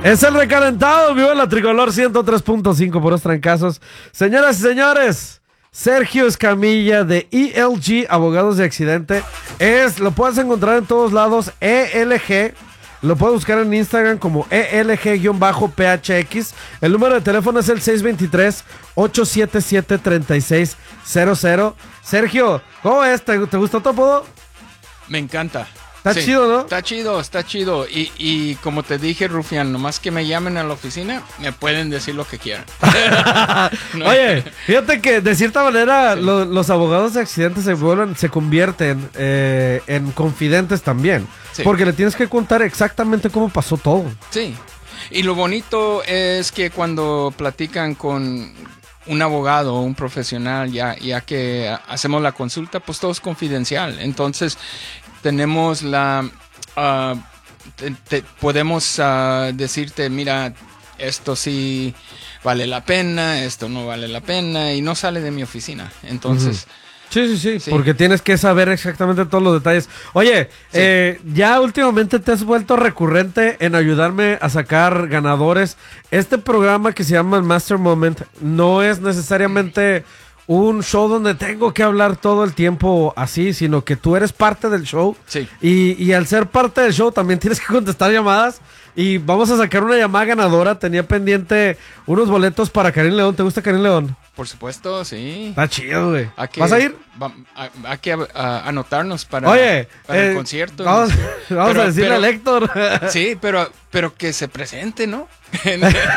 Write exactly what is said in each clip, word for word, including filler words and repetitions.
Es el recalentado, vivo en la Tricolor ciento tres punto cinco por los trancazos. Señoras y señores, Sergio Escamilla de E L G, Abogados de Accidente. Es, lo puedes encontrar en todos lados, E L G. Lo puedes buscar en Instagram como E L G-P H X. El número de teléfono es el seis dos tres, ocho siete siete, tres seis cero cero. Sergio, ¿cómo es? ¿Te, te gustó tu apodo? Me encanta. Está Sí, chido, ¿no? Está chido, está chido. Y, y como te dije, Rufián, nomás que me llamen a la oficina, me pueden decir lo que quieran. No. Oye, fíjate que de cierta manera Sí. lo- los abogados de accidentes se vuelven, se convierten eh, en confidentes también. Sí. Porque le tienes que contar exactamente cómo pasó todo. Sí. Y lo bonito es que cuando platican con un abogado o un profesional, ya, ya que hacemos la consulta, pues todo es confidencial. Entonces, tenemos la... ah, te- te- podemos ah, decirte, mira, esto sí vale la pena, esto no vale la pena, y no sale de mi oficina. Entonces... Sí, sí, sí, Sí. porque tienes que saber exactamente todos los detalles. Oye, Sí. eh, ya últimamente te has vuelto recurrente en ayudarme a sacar ganadores. Este programa que se llama el Master Moment no es necesariamente un show donde tengo que hablar todo el tiempo así, sino que tú eres parte del show. Sí. Y, y al ser parte del show también tienes que contestar llamadas. Y vamos a sacar una llamada ganadora. Tenía pendiente unos boletos para Karim León. ¿Te gusta Karim León? Por supuesto, sí. Está chido, güey. Hay que- ¿Vas a ir? va- a- Hay que ah, anotarnos para, Oye, para eh, el concierto. Vamos, vamos Pero- a decirle pero- al Héctor. Sí, pero, pero que se presente, ¿no? que,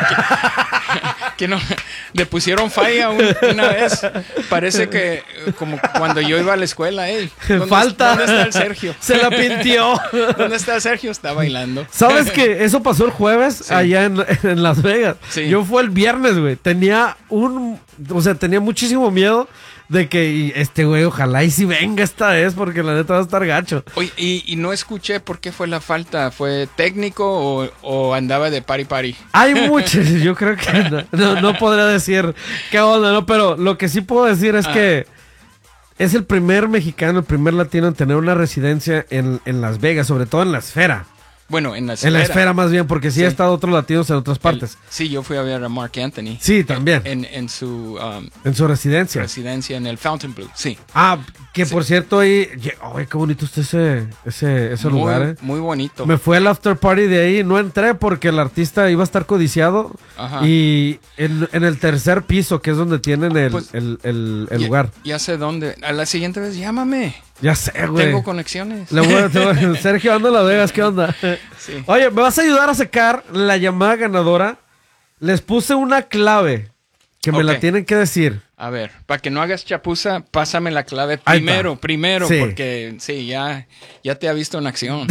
que no le pusieron falla un- una vez. Parece que eh, como cuando yo iba a la escuela, ey, ¿dónde, Falta. ¿dónde está el Sergio? Se la pintió. ¿Dónde está el Sergio? Está bailando. ¿Sabes que eso pasó el jueves Sí. allá en, en Las Vegas? Sí. Yo fue el viernes, güey. Tenía un... O sea, tenía muchísimo miedo de que y este güey, ojalá y si venga esta vez, porque la neta va a estar gacho. Oye, y, y no escuché por qué fue la falta. ¿Fue técnico o, o andaba de pari pari? Hay muchos, yo creo que no, no, no podría decir qué onda, ¿no? Pero lo que sí puedo decir es Ah. que es el primer mexicano, el primer latino en tener una residencia en, en Las Vegas, sobre todo en la esfera. Bueno, en la esfera. En la esfera más bien, porque sí, Sí. ha estado otros latinos en otras partes. El- sí, yo fui a ver a Mark Anthony. Sí, también. En, en su um, En su residencia. residencia en el Fontainebleau, sí. Ah, que Sí. por cierto ahí... Ay, qué bonito está ese, ese, ese muy, lugar, eh. muy bonito. Me fue al after party de ahí, no entré porque el artista iba a estar codiciado. Ajá. Y en, en el tercer piso, que es donde tienen el, Pues, el, el, el Ya- lugar. Ya sé dónde. A la siguiente vez llámame. Ya sé, güey. Tengo conexiones. Le voy a- te voy a- Sergio, ando en Las Vegas, ¿qué onda? Sí. Oye, ¿me vas a ayudar a sacar la llamada ganadora? Les puse una clave que me la Ok. tienen que decir. A ver, para que no hagas chapuza, pásame la clave Ahí primero, está. primero, Sí. porque sí, ya, ya te ha visto en acción.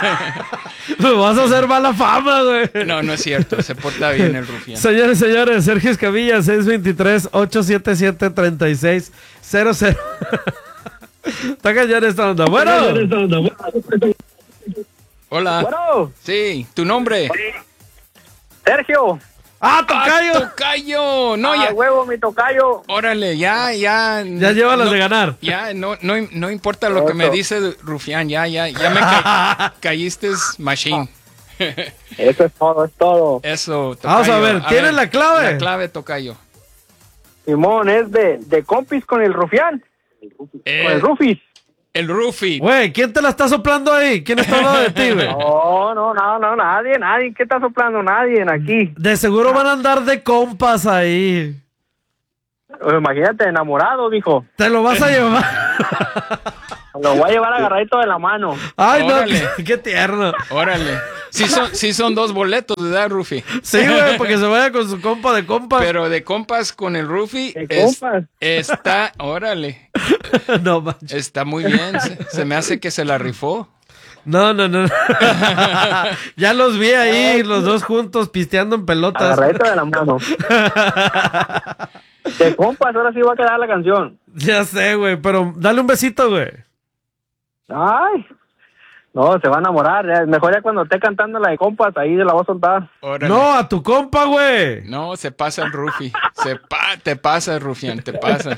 Me vas a hacer mala fama, güey. No, no es cierto, se porta bien el rufián. Señores, señores, Sergio Escamilla, seis dos tres, ocho siete siete, tres seis cero cero. Está cañón esta onda. Bueno, Hola. Bueno, Sí, tu nombre. Sergio. ¡ah, ¡Ah, tocayo! tocayo! No, Ah, ya. huevo, mi tocayo. Órale, ya, ya. Ya lleva las no, de ganar. Ya, no, no, no importa lo que me dice Rufián, ya, ya, ya me ca caíste, machine. Eso es todo, es todo. Eso, tocayo. Vamos a ver, ¿tienes la clave? La clave, tocayo. Simón, es de, de compis con el rufián. Con Eh, el rufis. el Rufi. Güey, ¿quién te la está soplando ahí? ¿Quién está hablando de ti, güey? No, no, no, no, nadie, nadie. ¿Qué está soplando? Nadie aquí. De seguro van a andar de compas ahí. Pues imagínate, enamorado, dijo. Te lo vas a llevar. Lo voy a llevar agarradito de la mano. Ay, Órale. no, qué, qué tierno. Órale. Sí son, sí son dos boletos, ¿verdad, Rufi? Sí, güey, porque se vaya con su compa de compas. Pero de compas con el Rufi. De es- compas. está, órale. No manches. Está muy bien. Se, se me hace que se la rifó. No, no, no. Ya los vi ahí, los dos juntos, pisteando en pelotas. Agarradito de la mano. De compas, ahora sí va a quedar la canción. Ya sé, güey, pero dale un besito, güey. Ay. No, se va a enamorar. ya. Mejor ya cuando esté cantando la de compas, ahí se la voy a soltar. Órale. No, a tu compa, güey. No, se pasa el Rufi. Se pa te pasas, Rufián, te pasas.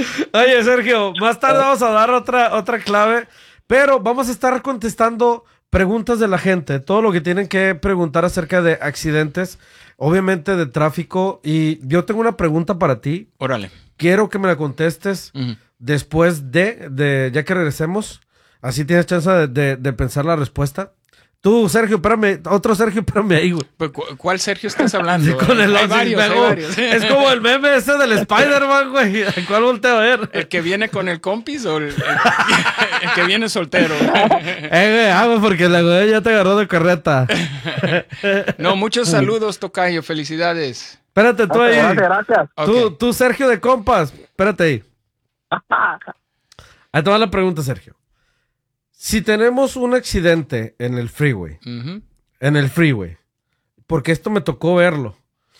Oye, Sergio, más tarde vamos a dar otra, otra clave, pero vamos a estar contestando preguntas de la gente, todo lo que tienen que preguntar acerca de accidentes, obviamente de tráfico. Y yo tengo una pregunta para ti. Órale. Quiero que me la contestes uh-huh. después de, de, ya que regresemos. Así tienes chance de, de, de pensar la respuesta. Tú, Sergio, espérame, otro Sergio, espérame ahí, güey. ¿Cuál Sergio estás hablando? Sí, con el hay varios, hay varios. Es como el meme ese del Spider-Man, güey. ¿Cuál volteo a ver? ¿El que viene con el compis o el, el, el que viene soltero? Eh, güey, ah, güey, porque la güey ya te agarró de carreta. No, muchos saludos, tocayo, felicidades. Espérate, tú ahí. Gracias, gracias. Tú, Okay. tú, Sergio de compas, espérate ahí. Ahí te va la pregunta, Sergio. Si tenemos un accidente en el freeway, uh-huh. en el freeway, porque esto me tocó verlo,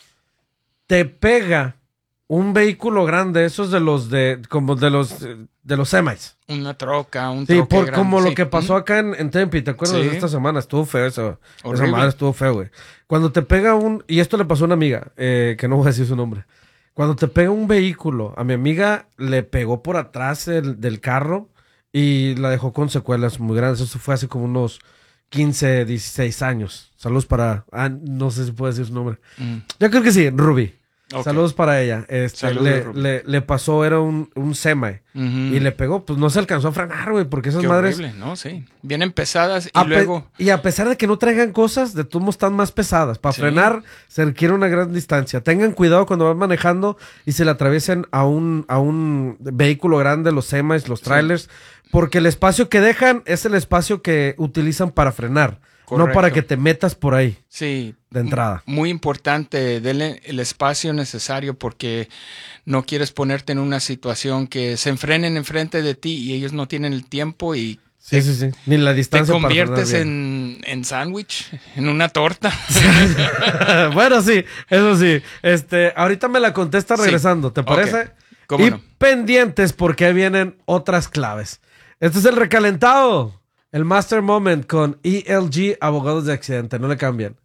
te pega un vehículo grande, esos de los de, como de los, de los semis. Una troca, un sí, troque por, grande. como Sí, lo que pasó acá en, en Tempe, ¿te acuerdas sí. de esta semana? Estuvo feo eso. Horrible. Esa madre estuvo feo, güey. Cuando te pega un, y esto le pasó a una amiga, eh, que no voy a decir su nombre. Cuando te pega un vehículo, a mi amiga le pegó por atrás el, del carro y la dejó con secuelas muy grandes. Eso fue hace como unos quince, dieciséis años. Saludos para... Ah, no sé si puedo decir su nombre. Mm. Yo creo que sí, Ruby. Okay. Saludos para ella. Este, Saludos, le, le, le pasó, era un, un semi. Uh-huh. Y le pegó, pues no se alcanzó a frenar, güey, porque esas Qué madres... horrible, ¿no? Sí. Vienen pesadas y a luego... Pe- y a pesar de que no traigan cosas, de todos modos están más pesadas. Para sí. frenar se requiere una gran distancia. Tengan cuidado cuando van manejando y se le atraviesen a un, a un vehículo grande, los semis, los trailers, sí. porque el espacio que dejan es el espacio que utilizan para frenar. Correcto. No para que te metas por ahí. Sí. De entrada. Muy importante, denle el espacio necesario porque no quieres ponerte en una situación que se enfrenen enfrente de ti y ellos no tienen el tiempo y sí, te, sí, sí. Ni la distancia te conviertes para en, en sándwich, en una torta. Bueno, sí, eso sí. Este, ahorita me la contesta regresando, ¿te parece? Okay. ¿Cómo y no? pendientes porque ahí vienen otras claves. Este es el recalentado. El Master Moment con E L G, abogados de accidente. No le cambian.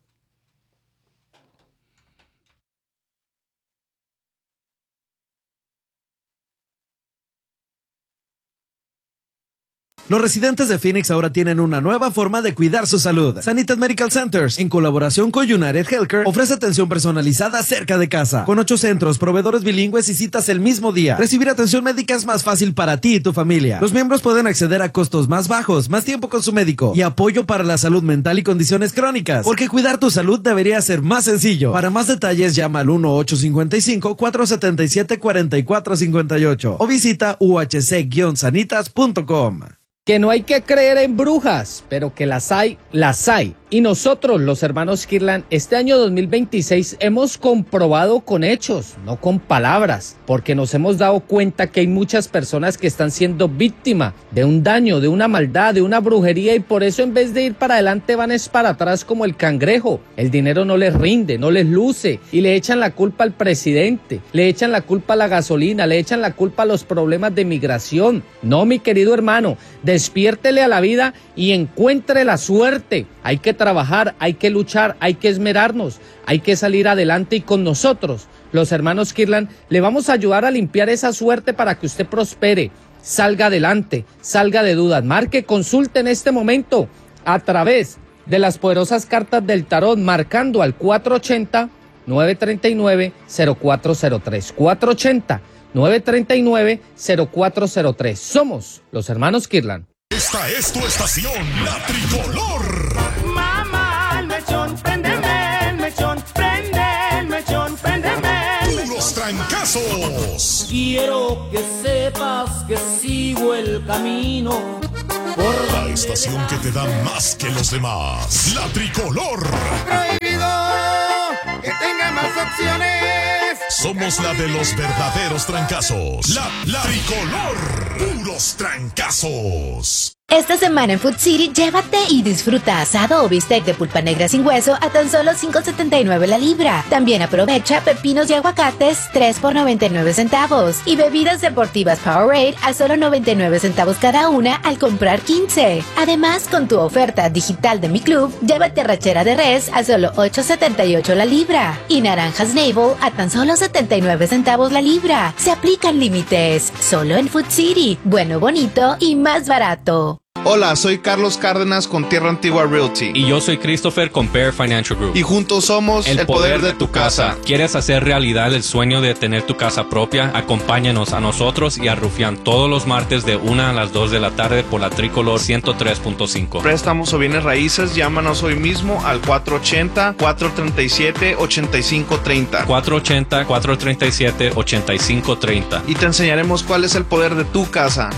Los residentes de Phoenix ahora tienen una nueva forma de cuidar su salud. Sanitas Medical Centers, en colaboración con United Healthcare, ofrece atención personalizada cerca de casa. Con ocho centros, proveedores bilingües y citas el mismo día. Recibir atención médica es más fácil para ti y tu familia. Los miembros pueden acceder a costos más bajos, más tiempo con su médico y apoyo para la salud mental y condiciones crónicas. Porque cuidar tu salud debería ser más sencillo. Para más detalles, llama al uno ocho cinco cinco, cuatro siete siete, cuatro cuatro cinco ocho o visita u h c guion sanitas punto com. Que no hay que creer en brujas, pero que las hay, las hay. Y nosotros, los hermanos Kirlan, este año dos mil veintiséis hemos comprobado con hechos, no con palabras, porque nos hemos dado cuenta que hay muchas personas que están siendo víctimas de un daño, de una maldad, de una brujería, y por eso en vez de ir para adelante van es para atrás como el cangrejo. El dinero no les rinde, no les luce, y le echan la culpa al presidente, le echan la culpa a la gasolina, le echan la culpa a los problemas de migración. No, mi querido hermano, despiértele a la vida y encuentre la suerte. Hay que trabajar, hay que luchar, hay que esmerarnos, hay que salir adelante, y con nosotros, los hermanos Kirlan, le vamos a ayudar a limpiar esa suerte para que usted prospere, salga adelante, salga de dudas. Marque, consulte en este momento a través de las poderosas cartas del tarot, marcando al cuatro ocho cero, nueve tres nueve, cero cuatro cero tres, cuatro ocho cero, nueve tres nueve, cero cuatro cero tres. Somos los hermanos Kirlan. Esta es tu estación, la tricolor. Mamá, el mechón, préndeme, el mechón, prende, el mechón, préndeme. Puros trancazos. Quiero que sepas que sigo el camino por la estación que te da más que los demás. La tricolor. Prohibido que tenga más opciones. Somos la de los verdaderos trancazos. La, la tricolor. Puros trancazos. Esta semana en Food City, llévate y disfruta asado o bistec de pulpa negra sin hueso a tan solo cinco setenta y nueve la libra. También aprovecha pepinos y aguacates tres por noventa y nueve centavos. Y bebidas deportivas Powerade a solo noventa y nueve centavos cada una al comprar quince. Además, con tu oferta digital de Mi Club, llévate rachera de res a solo ocho setenta y ocho la libra. Y naranjas Navel a tan solo setenta y nueve centavos la libra. Se aplican límites. Solo en Food City. Bueno, bonito y más barato. Hola, soy Carlos Cárdenas con Tierra Antigua Realty. Y yo soy Christopher con Bear Financial Group. Y juntos somos el, el poder, poder de tu casa. casa. ¿Quieres hacer realidad el sueño de tener tu casa propia? Acompáñanos a nosotros y a Rufián todos los martes de una a las dos de la tarde por la Tricolor ciento tres punto cinco. Préstamos o bienes raíces, llámanos hoy mismo al cuatro ochenta, cuatro treinta y siete, ochenta y cinco treinta. cuatro ochenta, cuatro treinta y siete, ochenta y cinco treinta. Y te enseñaremos cuál es el poder de tu casa.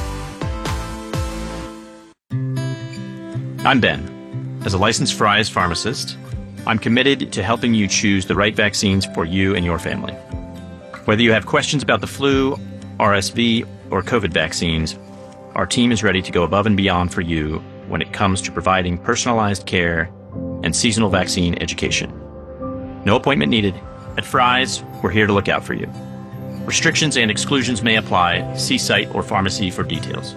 I'm Ben. As a licensed Fry's pharmacist, I'm committed to helping you choose the right vaccines for you and your family. Whether you have questions about the flu, R S V, or COVID vaccines, our team is ready to go above and beyond for you when it comes to providing personalized care and seasonal vaccine education. No appointment needed. At Fry's, we're here to look out for you. Restrictions and exclusions may apply. See site or pharmacy for details.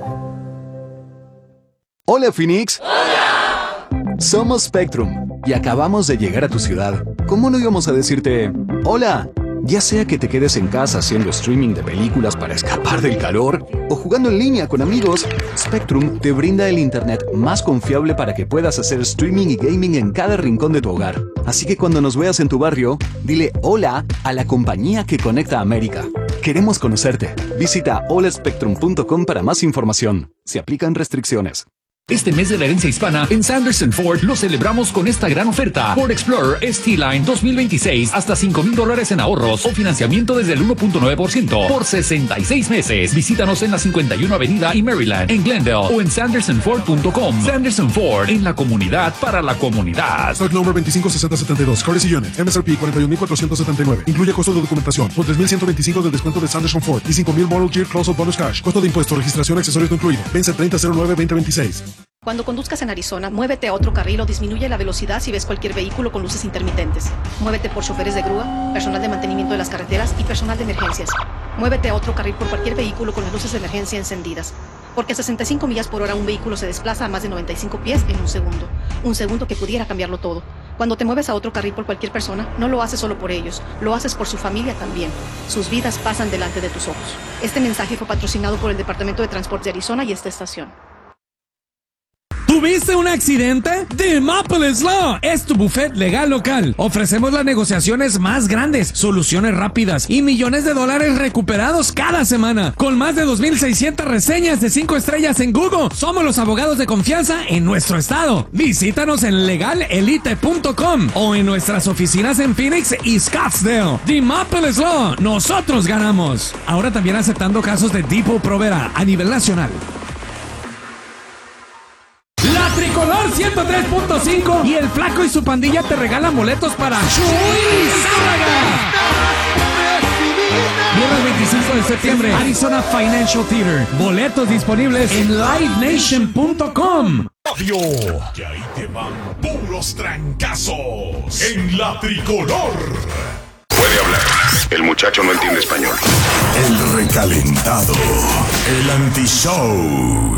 Hola, Phoenix. ¡Hola! Somos Spectrum y acabamos de llegar a tu ciudad. ¿Cómo no íbamos a decirte hola? Ya sea que te quedes en casa haciendo streaming de películas para escapar del calor o jugando en línea con amigos, Spectrum te brinda el internet más confiable para que puedas hacer streaming y gaming en cada rincón de tu hogar. Así que cuando nos veas en tu barrio, dile hola a la compañía que conecta a América. Queremos conocerte. Visita hola spectrum punto com para más información. Se aplican restricciones. Este mes de la herencia hispana, en Sanderson Ford lo celebramos con esta gran oferta. Ford Explorer S T-Line dos mil veintiséis, hasta cinco mil dólares en ahorros o financiamiento desde el uno punto nueve por ciento por sesenta y seis meses. Visítanos en la cincuenta y una Avenida y Maryland, en Glendale o en sanderson ford punto com. Sanderson Ford, en la comunidad para la comunidad. Stock number veinticinco sesenta setenta y dos, Courtesy Unit, M S R P cuarenta y un mil cuatrocientos setenta y nueve. Incluye costo de documentación, por tres mil ciento veinticinco de descuento de Sanderson Ford y cinco mil Model Year Close-Up Bonus Cash. Costo de impuesto, registración, accesorios no incluido. Vence treinta cero nueve veinte veintiséis. Cuando conduzcas en Arizona, muévete a otro carril o disminuye la velocidad si ves cualquier vehículo con luces intermitentes. Muévete por choferes de grúa, personal de mantenimiento de las carreteras y personal de emergencias. Muévete a otro carril por cualquier vehículo con las luces de emergencia encendidas. Porque a sesenta y cinco millas por hora un vehículo se desplaza a más de noventa y cinco pies en un segundo. Un segundo que pudiera cambiarlo todo. Cuando te mueves a otro carril por cualquier persona, no lo haces solo por ellos, lo haces por su familia también. Sus vidas pasan delante de tus ojos. Este mensaje fue patrocinado por el Departamento de Transporte de Arizona y esta estación. ¿Tuviste un accidente? The Immopolis Law es tu buffet legal local. Ofrecemos las negociaciones más grandes, soluciones rápidas y millones de dólares recuperados cada semana. Con más de dos mil seiscientas reseñas de cinco estrellas en Google, somos los abogados de confianza en nuestro estado. Visítanos en legal elite punto com o en nuestras oficinas en Phoenix y Scottsdale. The Immopolis Law, nosotros ganamos. Ahora también aceptando casos de Depot Provera a nivel nacional. La Tricolor ciento tres punto cinco y el Flaco y su pandilla te regalan boletos para Chuy Zárraga. Viernes veinticinco de septiembre, Arizona Financial Theater. Boletos disponibles en live nation punto com. Radio, que ahí te van puros trancazos en la Tricolor. Puede hablar. El muchacho no entiende español. El recalentado. El anti-show.